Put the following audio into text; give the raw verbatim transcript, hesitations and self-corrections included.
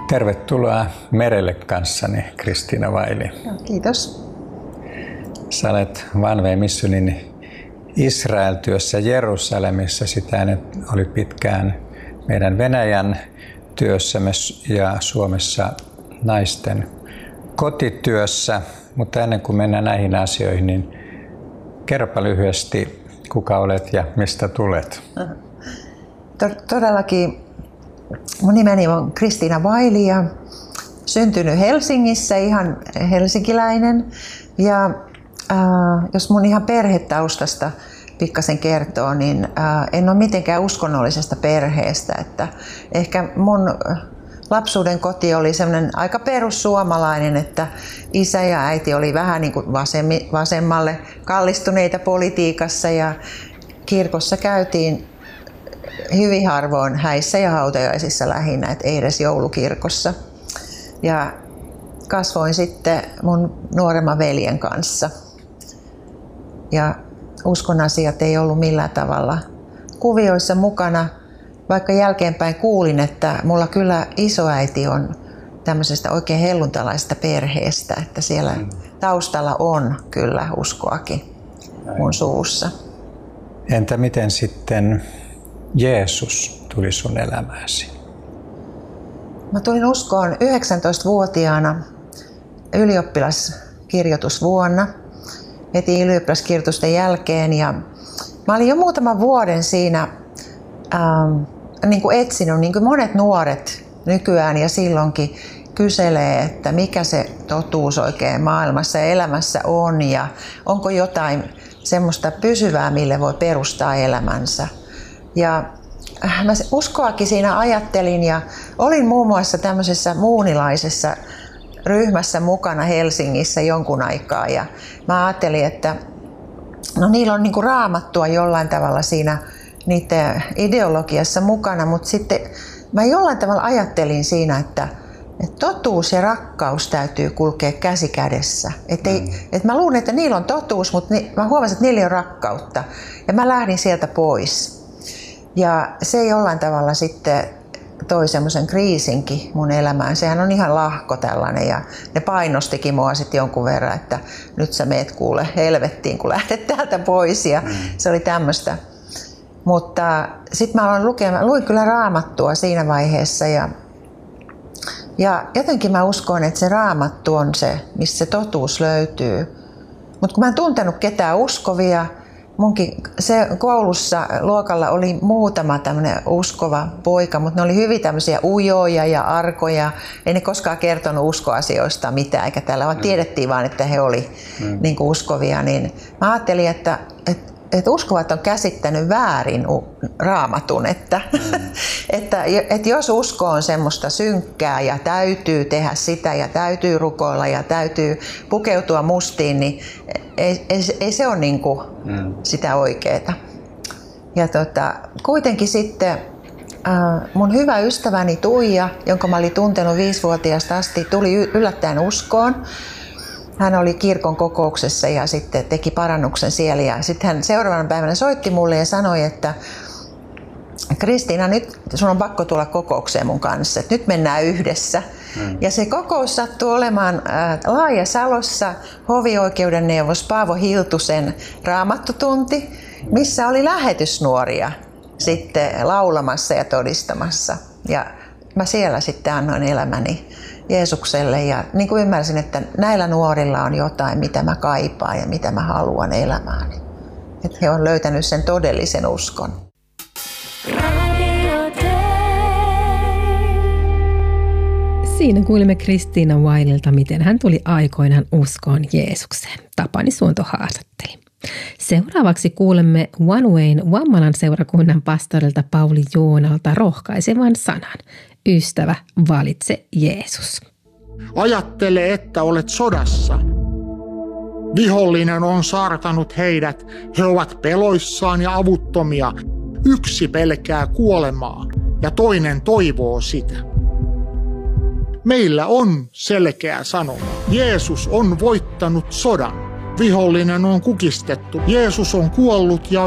Tervetuloa merelle kanssani, Kristiina Vaili. Kiitos. Sä olet One Way Missionin Israel-työssä Jerusalemissa. Sitä ennen oli pitkään meidän Venäjän työssämme ja Suomessa naisten kotityössä. Mutta ennen kuin mennään näihin asioihin, niin kerropa lyhyesti, kuka olet ja mistä tulet. Todellakin mun nimeni on Kristiina Vaili ja syntynyt Helsingissä, ihan helsinkiläinen. Ja äh, jos mun ihan perhetaustasta pikkasen kertoo, niin äh, en ole mitenkään uskonnollisesta perheestä. Että ehkä mun lapsuuden koti oli semmoinen aika perussuomalainen, että isä ja äiti oli vähän niin kuin vasemmi, vasemmalle kallistuneita politiikassa ja kirkossa käytiin hyvin harvoin häissä ja hautajaisissa lähinnä, et ei edes joulukirkossa. Ja kasvoin sitten mun nuoremman veljen kanssa. Ja uskon asiat ei ollut millään tavalla kuvioissa mukana, vaikka jälkeenpäin kuulin, että mulla kyllä isoäiti on tämmöisestä oikein helluntalaisesta perheestä, että siellä taustalla on kyllä uskoakin mun suussa. Entä miten sitten Jeesus tuli sun elämääsi? Mä tulin uskoon yhdeksäntoistavuotiaana ylioppilaskirjoitusvuonna, heti ylioppilaskirjoitusten jälkeen. Ja mä olin jo muutaman vuoden siinä ähm, niin kuin etsinyt, niin kuin monet nuoret nykyään ja silloinkin kyselee, että mikä se totuus oikein maailmassa ja elämässä on ja onko jotain semmoista pysyvää, mille voi perustaa elämänsä. Ja mä uskoakin siinä ajattelin ja olin muun muassa tämmöisessä muunilaisessa ryhmässä mukana Helsingissä jonkun aikaa. Ja mä ajattelin, että no niillä on niinku raamattua jollain tavalla siinä niiden ideologiassa mukana, mutta sitten mä jollain tavalla ajattelin siinä, että, että totuus ja rakkaus täytyy kulkea käsi kädessä. Että ei, että mä luulin, että niillä on totuus, mutta ni, mä huomasin, että niillä ei ole rakkautta. Ja mä lähdin sieltä pois. Ja se jollain tavalla sitten toi semmoisen kriisinkin mun elämään. Sehän on ihan lahko tällainen ja ne painostikin mua sitten jonkun verran, että nyt sä meet kuule helvettiin, kun lähdet täältä pois ja mm. se oli tämmöistä. Mutta sitten mä aloin lukemaan, luin kyllä raamattua siinä vaiheessa ja, ja jotenkin mä uskon, että se raamattu on se, missä se totuus löytyy. Mutta kun mä en tuntenut ketään uskovia, munkin se koulussa luokalla oli muutama tämmöinen uskova poika, mutta ne oli hyvin tämmöisiä ujoja ja arkoja. Ei ne koskaan kertonut uskoasioista mitään, eikä täällä vaan tiedettiin vaan, että he oli mm. niin kuin uskovia. Niin mä ajattelin, että, että, että uskovat on käsittänyt väärin raamatun, että, mm. että, että jos usko on semmoista synkkää ja täytyy tehdä sitä ja täytyy rukoilla ja täytyy pukeutua mustiin, niin ei, ei, ei se ole niin kuin mm. sitä oikeeta. Ja tota, kuitenkin sitten äh, mun hyvä ystäväni Tuija, jonka mä olin tuntenut viisivuotiaasta asti, tuli yllättäen uskoon. Hän oli kirkon kokouksessa ja sitten teki parannuksen siellä. Ja sitten hän seuraavana päivänä soitti mulle ja sanoi, että Kristiina, nyt sun on pakko tulla kokoukseen mun kanssa, että nyt mennään yhdessä. Mm. Ja se kokous sattui olemaan äh, Laajasalossa hovioikeuden neuvos Paavo Hiltusen raamattutunti, missä oli lähetysnuoria sitten laulamassa ja todistamassa. Ja mä siellä sitten annoin elämäni Jeesukselle ja niin kuin ymmärsin, että näillä nuorilla on jotain, mitä mä kaipaan ja mitä mä haluan elämääni. Että he on löytänyt sen todellisen uskon. Siinä kuulimme Kristiina Vaililta, miten hän tuli aikoinaan uskoon Jeesukseen. Tapani Suonto haastatteli. Seuraavaksi kuulemme One Wayn Vammalan seurakunnan pastorilta Pauli Joonalta rohkaisevan sanan. Ystävä, valitse Jeesus. Ajattele, että olet sodassa. Vihollinen on saartanut heidät. He ovat peloissaan ja avuttomia. Yksi pelkää kuolemaa ja toinen toivoo sitä. Meillä on selkeä sanoma. Jeesus on voittanut sodan. Vihollinen on kukistettu. Jeesus on kuollut ja